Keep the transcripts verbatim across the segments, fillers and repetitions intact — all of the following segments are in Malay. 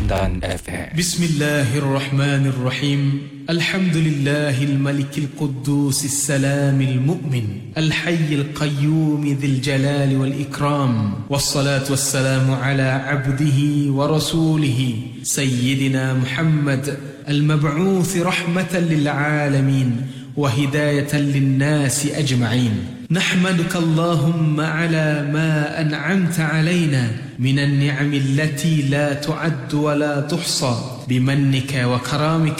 Ramdan F M. Bismillahirrahmanirrahim. Alhamdulillahil malikil qudusis salamil mu'min al-hayyil qayyum dzil jalali wal ikram. Wassalatu wassalamu ala abdihi wa rasulihi sayyidina Muhammad al-mab'uth rahmatan lil alamin wa hidayatan lin nasi ajma'in. نحمدك اللهم على ما أنعمت علينا من النعم التي لا تعد ولا تحصى بمنك وكرامك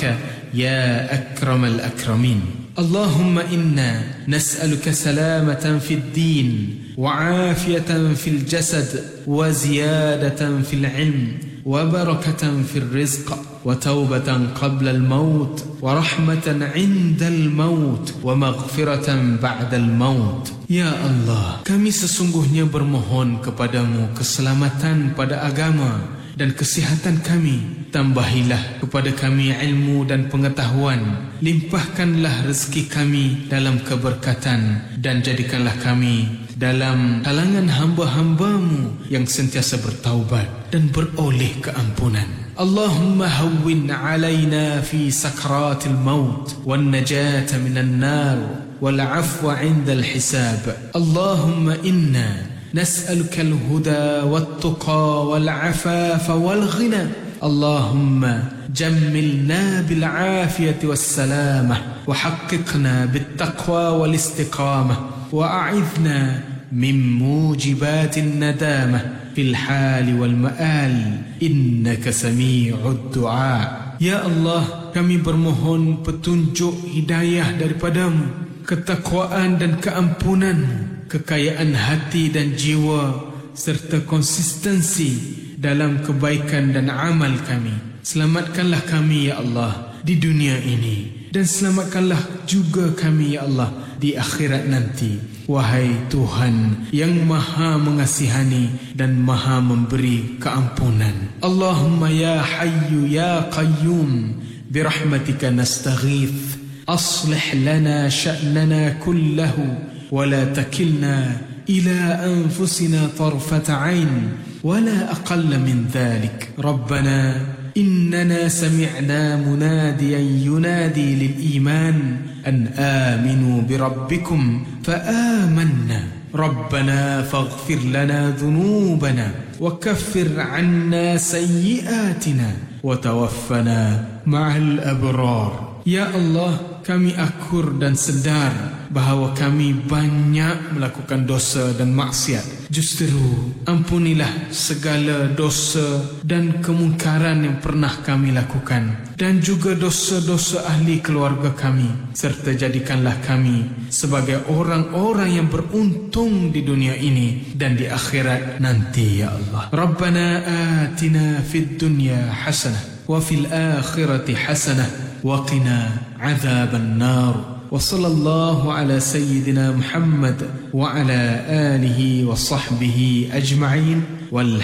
يا أكرم الأكرمين. اللهم إنا نسألك سلامة في الدين وعافية في الجسد وزيادة في العلم وبركة في الرزق وتوبة قبل الموت ورحمة عند الموت ومغفرة بعد الموت. Ya Allah, kami sesungguhnya bermohon kepadamu keselamatan pada agama dan kesihatan kami. Tambahilah kepada kami ilmu dan pengetahuan. Limpahkanlah rezeki kami dalam keberkatan dan jadikanlah kami dalam kalangan hamba-hambamu yang sentiasa bertaubat dan beroleh keampunan. Allahumma hawwin alaina fi sakratil maut wan najata minan nar wal afwa 'inda al hisab. Allahumma inna nas'aluka al huda wat tuqa wal afafa wal ghina. Allahumma jammilna bil afiyati was salamah wa haqqiqna bit taqwa wal istiqamah wa a'idhna min mujibatin nadamah fil hali wal ma'al innaka sami'ud du'a. Ya Allah, kami bermohon petunjuk hidayah daripadamu, ketakwaan dan keampunanmu, kekayaan hati dan jiwa serta konsistensi dalam kebaikan dan amal kami. Selamatkanlah kami ya Allah di dunia ini dan selamatkanlah juga kami ya Allah di akhirat nanti. Wahai Tuhan yang maha mengasihani dan maha memberi keampunan. Allahumma ya hayyu ya qayyum birahmatika nastaghith aslih lana sya'nana kullahu wa la takilna ila anfusina tarfata 'ain wa la aqalla min dhalik. Rabbana innana sami'na munadiyan yunadi lil iman an aminu bi rabbikum fa amanna. Rabbana faghfir lana dhunubana wa kaffir 'anna sayyi'atina wa tawaffana ma'al abrar. Ya Allah, kami akur dan sedar bahawa kami banyak melakukan dosa dan maksiat. Justru ampunilah segala dosa dan kemungkaran yang pernah kami lakukan dan juga dosa-dosa ahli keluarga kami, serta jadikanlah kami sebagai orang-orang yang beruntung di dunia ini dan di akhirat nanti ya Allah. Rabbana atina fid dunya hasanah wa fil akhirati hasanah وقنا عذاب النار. وصلى الله على سيدنا محمد وعلى آله وصحبه أجمعين.